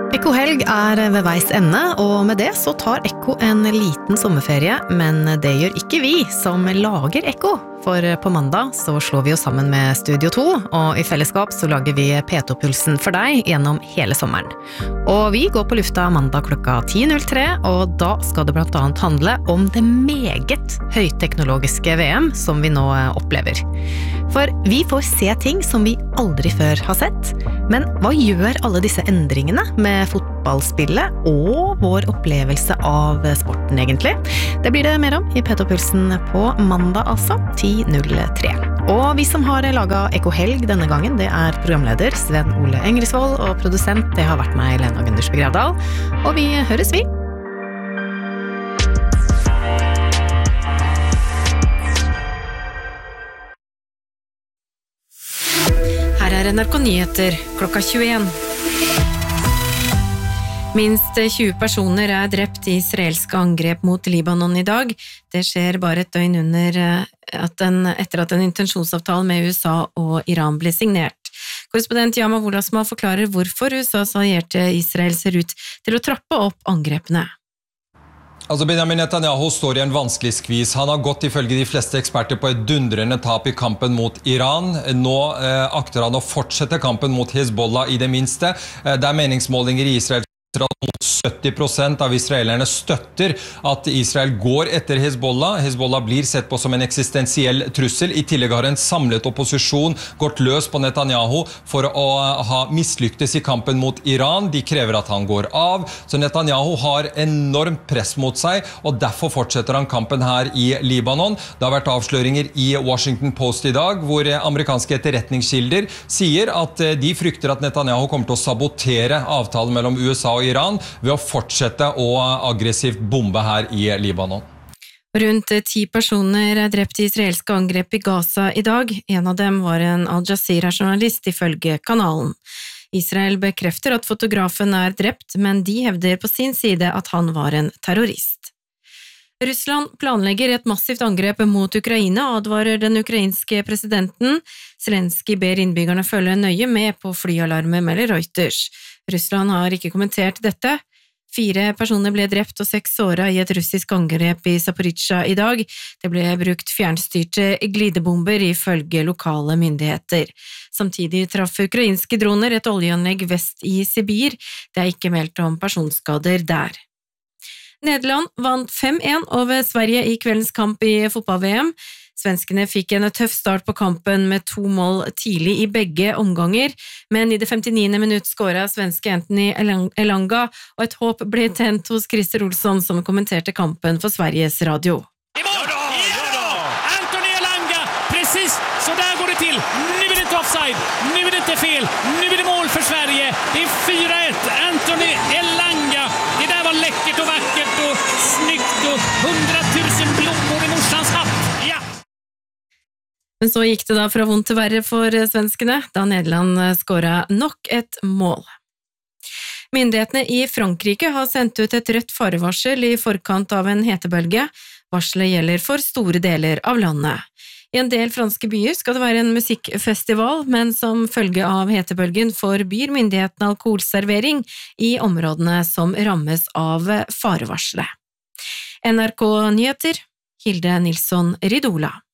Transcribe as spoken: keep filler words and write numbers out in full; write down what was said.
Ekko-helg er ved veis ende, og med det så tar Ekko en liten sommerferie, men det gjør ikke vi som lager Ekko. For på mandag så slår vi oss sammen med Studio to, og i fellesskap så lager vi P to-pulsen for deg gjennom hele sommeren. Og vi går på lufta mandag klokka ti null tre, og da skal det blant annet handle om det meget høyteknologiske V M som vi nå opplever. For vi får se ting som vi aldri før har sett, men hva gjør alle disse endringene med fotballspillet og vår opplevelse av sporten egentlig? Det blir det mer om i P to-pulsen på mandag altså, ti null tre. Og vi som har laget Ekko-helg denne gangen, det er programleder Sven Ole Engresvold, og produsent, det har vært meg, Lena Gundersby Gravdal. Og vi høres vi! Her er N R K Nyheter, klokka tjueen. Minst tjue personer er drept i israelske angrep mot Libanon i dag. Det skjer bare et døgn under at en, etter at en intensjonsavtale med U S A og Iran ble signert. Korrespondent Yama Wolasma forklarer hvorfor U S A's allierte Israel ser ut til å trappe opp angrepene. Altså Benjamin Netanyahu står i en vanskelig skvis. Han har gått ifølge de fleste eksperter på et dundrende tap i kampen mot Iran. Nå eh, akter han å fortsette kampen mot Hezbollah i det minste. Eh, det er meningsmålinger i Israel at sytti prosent av israelerne støtter at Israel går etter Hezbollah. Hezbollah blir sett på som en eksistensiell trussel. I tillegg har en samlet opposisjon gått løs på Netanyahu for å ha mislyktes i kampen mot Iran. De krever at han går av. Så Netanyahu har enormt press mot seg, og derfor fortsetter han kampen her i Libanon. Det har vært avsløringer i Washington Post i dag, hvor amerikanske etterretningskilder sier at de frykter at Netanyahu kommer til å sabotere avtalen mellom U S A og Iran ved å fortsette å aggressivt bombe her i Libanon. Rundt ti personer er drept i israelske angrep i Gaza i dag. En av dem var en Al Jazeera-journalist ifølge kanalen. Israel bekrefter at fotografen er drept, men de hevder på sin side at han var en terrorist. Russland planlegger et massivt angrep mot Ukraina, advarer den ukrainske presidenten. Zelenskyj ber innbyggerne følge nøye med på flyalarmer, melder Reuters. Russland har ikke kommentert dette. Fire personer ble drept og seks såret i et russisk angrep i Zaporizjzja i dag. Det ble brukt fjernstyrte glidebomber ifølge lokale myndigheter. Samtidig traff ukrainske droner et oljeanlegg vest i Sibir. Det er ikke meldt om personskader der. Nederland vant fem én over Sverige i kveldens kamp i fotball-V M. Svenskene fikk en tøff start på kampen med to mål tidlig i begge omganger, men i det femtiniende minutt skåret svenske Anthony Elanga, og et håp ble tent hos Christer Olsson som kommenterte kampen for Sveriges Radio. I mål! Ja då! Anthony Elanga! Precis så där går det till. Nu är det inte offside. Nu är det inte fel. Nu är det mål för Sverige. Det är fyra ett. Anthony Elanga. Det där var läckert och vackert och snyggt och hundratusen blommor i morsans hatt. Ja! Men så gikk det da fra vondt til verre for svenskene, da Nederland skåret nok et mål. Myndighetene i Frankrike har sendt ut et rødt farevarsel i forkant av en hetebølge. Varselet gjelder for store deler av landet. I en del franske byer skal det være en musikkfestival, men som følge av hetebølgen forbyr myndighetene alkoholservering i områdene som rammes av farevarselet. N R K Nyheter, Hilde Nilsson Ridola.